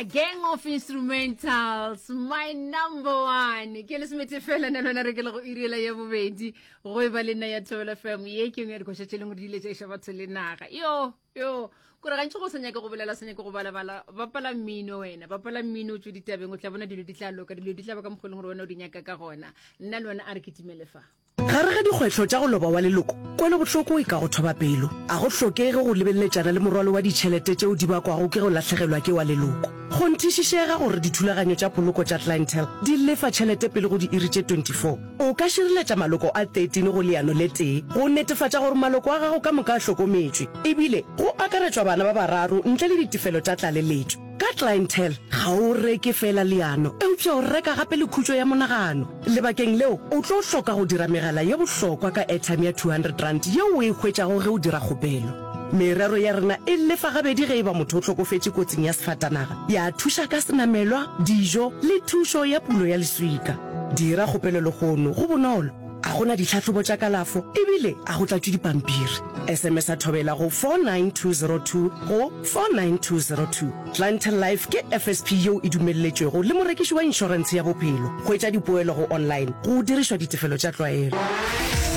gang of instrumentals, my number one. Ke le smete fela na lona re ke le go irela ya bobedi go e ba le nna ya Thobela FM ye ke ngere go shetšele go dile tša batho le naga yo go re gantse go senya ke go bolela senya ke go bala ba pala mmino wena ba pala mmino tšo ditabeng o tla bona dilo di tla loka dilo di tla ba ka mogolong gore wena o di nyaka ka gona nna le wena a re kitimele fa gare ga dikgwetlho tša go loba wa leloko kwele bohloko e ka go thoba pelo a go hlokege go lebelletšana le morwalo wa ditšhelete tšeo di bakwago ke go latlhegelwa ke wa leloko go nthišišega gore dithulaganyo tša poloko tša clientele di lefa tšhelete pele go di iri tše 24 o ka šireletša maloko a 13 go leano le tee go netefatša gore maloko a gago ka moka a hlokometšwe ebile go akaretšwa bana ba bararo ntle le ditefelo tša tlaleletšo ka clientele ga o reke fela leano eupša o reka gape le khutšo ya monagano lebakeng leo o tlo hloka go dira megala ye bohlokwa ka airtime ya 200 rand yeo o e hwetšago ge o dira kgopelo merero ya rena e lefa gabedi ge e ba motho o tlhokofetše kotsing ya sefatanaga ya thuša ka senamelwa dijo le thušo ya pulo ya leswika dira kgopelo legono go bonolo a gona ditlhatlhobo tša kalafo ebile a go tlatšwe dipampiri sms a thobela go 49202 go 49202 clientele life ke fsp yeo e dumelletšwego le morekiši wa inšorense ya bophelo hwetša dipoelo go online go dirišwa ditefelo tša tlwaelo